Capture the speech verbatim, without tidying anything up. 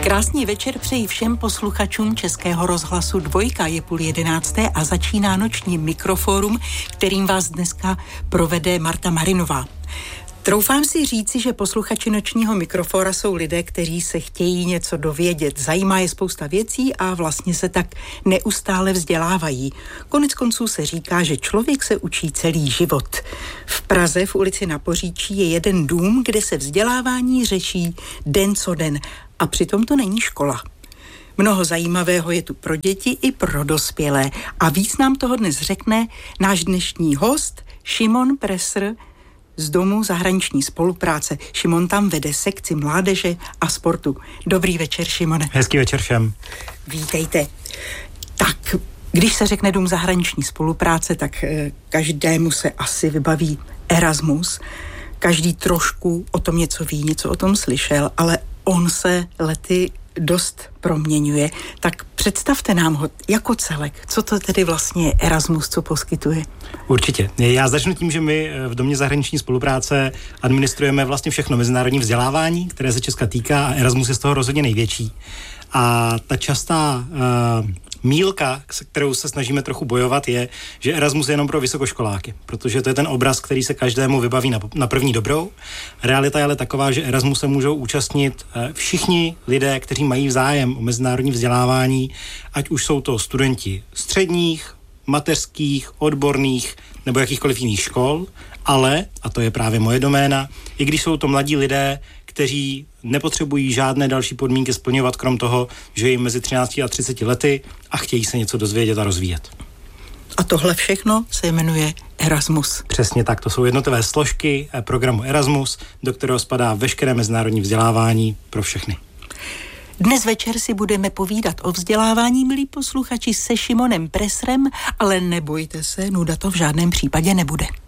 Krásný večer přeji všem posluchačům Českého rozhlasu Dvojka. Je půl jedenácté a začíná noční mikrofórum, kterým vás dneska provede Marta Marinová. Troufám si říci, že posluchači nočního mikrofóra jsou lidé, kteří se chtějí něco dovědět. Zajímá je spousta věcí a vlastně se tak neustále vzdělávají. Konec konců se říká, že člověk se učí celý život. V Praze v ulici Na Poříčí je jeden dům, kde se vzdělávání řeší den co den. A přitom to není škola. Mnoho zajímavého je tu pro děti i pro dospělé. A víc nám toho dnes řekne náš dnešní host Šimon Presser z Domu zahraniční spolupráce. Šimon tam vede sekci mládeže a sportu. Dobrý večer, Šimone. Hezký večer všem. Vítejte. Tak, když se řekne Dům zahraniční spolupráce, tak eh, každému se asi vybaví Erasmus. Každý trošku o tom něco ví, něco o tom slyšel, ale on se lety dost proměňuje. Tak představte nám ho jako celek. Co to tedy vlastně je Erasmus, co poskytuje? Určitě. Já začnu tím, že my v Domě zahraniční spolupráce administrujeme vlastně všechno mezinárodní vzdělávání, které se Česka týká, a Erasmus je z toho rozhodně největší. A ta častá uh, mílka, s kterou se snažíme trochu bojovat, je, že Erasmus je jenom pro vysokoškoláky, protože to je ten obraz, který se každému vybaví na, na první dobrou. Realita je ale taková, že Erasmus se můžou účastnit uh, všichni lidé, kteří mají zájem o mezinárodní vzdělávání, ať už jsou to studenti středních, mateřských, odborných nebo jakýchkoliv jiných škol, ale, a to je právě moje doména, i když jsou to mladí lidé, kteří nepotřebují žádné další podmínky splňovat, krom toho, že jim mezi třinácti a třiceti lety a chtějí se něco dozvědět a rozvíjet. A tohle všechno se jmenuje Erasmus. Přesně tak, to jsou jednotlivé složky programu Erasmus, do kterého spadá veškeré mezinárodní vzdělávání pro všechny. Dnes večer si budeme povídat o vzdělávání, milí posluchači, se Šimonem Presserem, ale nebojte se, nuda to v žádném případě nebude.